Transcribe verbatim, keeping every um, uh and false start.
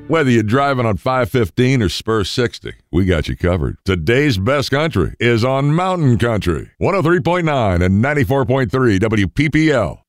Whether you're driving on five fifteen or Spur sixty, we got you covered. Today's best country is on Mountain Country. one oh three point nine and ninety-four point three W P P L.